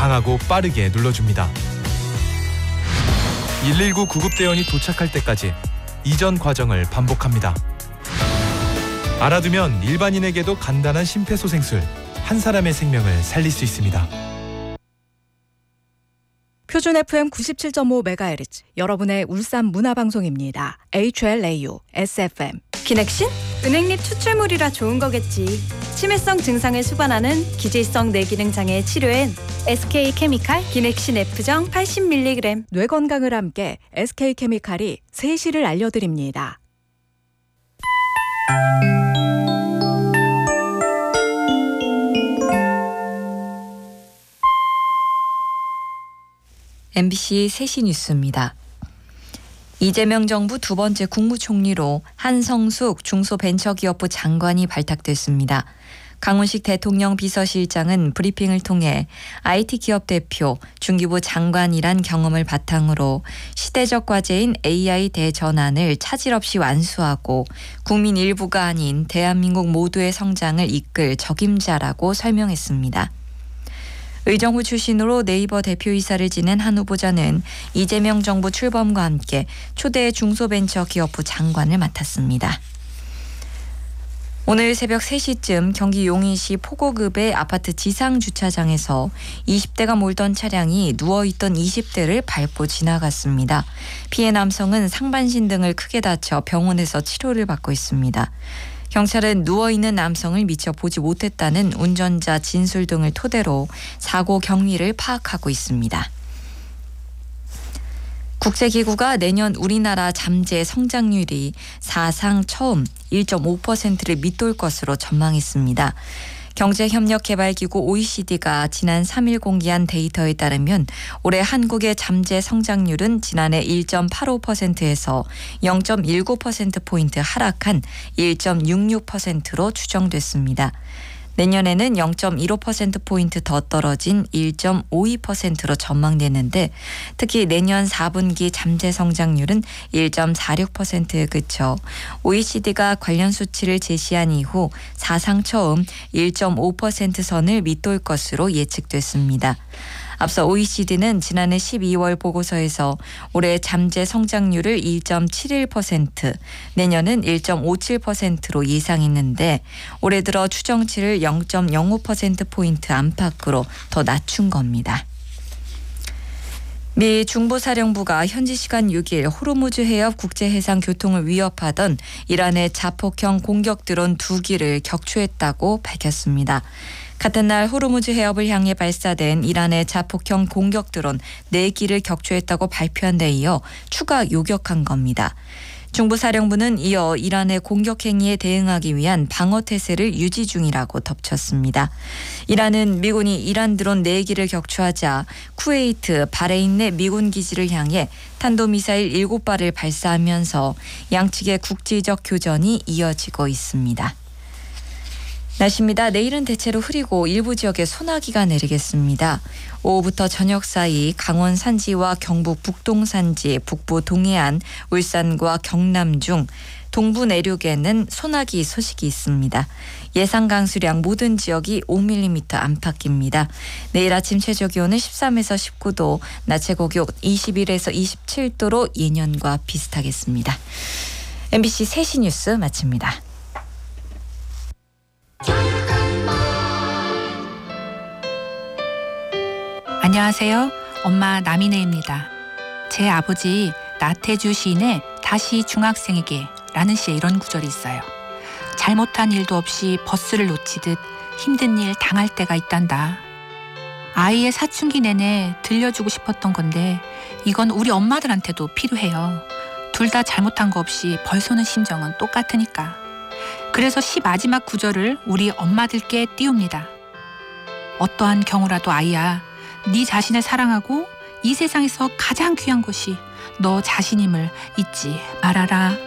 강하고 빠르게 눌러줍니다. 119 구급대원이 도착할 때까지 이전 과정을 반복합니다. 알아두면 일반인에게도 간단한 심폐소생술, 한 사람의 생명을 살릴 수 있습니다. 표준 FM 97.5MHz, 여러분의 울산 문화방송입니다. HLAU, SFM. 기넥신? 은행잎 추출물이라 좋은 거겠지. 치매성 증상을 수반하는 기질성 뇌기능 장애 치료엔 SK케미칼 기넥신 F정 80mg. 뇌 건강을 함께 SK케미칼이 세시를 알려드립니다. MBC 세시 뉴스입니다. 이재명 정부 두 번째 국무총리로 한성숙 중소벤처기업부 장관이 발탁됐습니다. 강훈식 대통령 비서실장은 브리핑을 통해 IT 기업 대표, 중기부 장관이란 경험을 바탕으로 시대적 과제인 AI 대전환을 차질 없이 완수하고 국민 일부가 아닌 대한민국 모두의 성장을 이끌 적임자라고 설명했습니다. 의정부 출신으로 네이버 대표이사를 지낸 한 후보자는 이재명 정부 출범과 함께 초대 중소벤처기업부 장관을 맡았습니다. 오늘 새벽 3시쯤 경기 용인시 포고급의 아파트 지상주차장에서 20대가 몰던 차량이 누워있던 20대를 밟고 지나갔습니다. 피해 남성은 상반신 등을 크게 다쳐 병원에서 치료를 받고 있습니다. 경찰은 누워있는 남성을 미처 보지 못했다는 운전자 진술 등을 토대로 사고 경위를 파악하고 있습니다. 국제기구가 내년 우리나라 잠재 성장률이 사상 처음 1.5%를 밑돌 것으로 전망했습니다. 경제협력개발기구 OECD가 지난 3일 공개한 데이터에 따르면 올해 한국의 잠재 성장률은 지난해 1.85%에서 0.19%포인트 하락한 1.66%로 추정됐습니다. 내년에는 0.15%포인트 더 떨어진 1.52%로 전망되는데 특히 내년 4분기 잠재 성장률은 1.46%에 그쳐 OECD가 관련 수치를 제시한 이후 사상 처음 1.5% 선을 밑돌 것으로 예측됐습니다. 앞서 OECD는 지난해 12월 보고서에서 올해 잠재 성장률을 1.71%, 내년은 1.57%로 예상했는데 올해 들어 추정치를 0.05%포인트 안팎으로 더 낮춘 겁니다. 미 중부사령부가 현지 시간 6일 호르무즈 해협 국제해상 교통을 위협하던 이란의 자폭형 공격 드론 2기를 격추했다고 밝혔습니다. 같은 날 호르무즈 해협을 향해 발사된 이란의 자폭형 공격 드론 4기를 격추했다고 발표한 데 이어 추가 요격한 겁니다. 중부사령부는 이어 이란의 공격 행위에 대응하기 위한 방어 태세를 유지 중이라고 덧쳤습니다. 이란은 미군이 이란 드론 4기를 격추하자 쿠웨이트, 바레인 내 미군 기지를 향해 탄도미사일 7발을 발사하면서 양측의 국지적 교전이 이어지고 있습니다. 날씨입니다. 내일은 대체로 흐리고 일부 지역에 소나기가 내리겠습니다. 오후부터 저녁 사이 강원 산지와 경북 북동 산지, 북부 동해안, 울산과 경남 중 동부 내륙에는 소나기 소식이 있습니다. 예상 강수량 모든 지역이 5mm 안팎입니다. 내일 아침 최저 기온은 13에서 19도, 낮 최고 기온 21에서 27도로 예년과 비슷하겠습니다. MBC 세시 뉴스 마칩니다. 안녕하세요. 엄마 남인혜입니다. 제 아버지 나태주 시인의 다시 중학생에게 라는 시에 이런 구절이 있어요. 잘못한 일도 없이 버스를 놓치듯 힘든 일 당할 때가 있단다. 아이의 사춘기 내내 들려주고 싶었던 건데 이건 우리 엄마들한테도 필요해요. 둘 다 잘못한 거 없이 벌 쏘는 심정은 똑같으니까. 그래서 시 마지막 구절을 우리 엄마들께 띄웁니다. 어떠한 경우라도 아이야, 네 자신을 사랑하고 이 세상에서 가장 귀한 것이 너 자신임을 잊지 말아라.